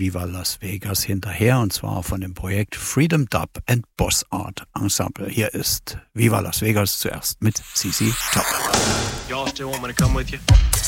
Viva Las Vegas hinterher, und zwar von dem Projekt Freedom Dub and Boss Art Ensemble. Hier ist Viva Las Vegas zuerst mit CC Top. Y'all still want me to come with you?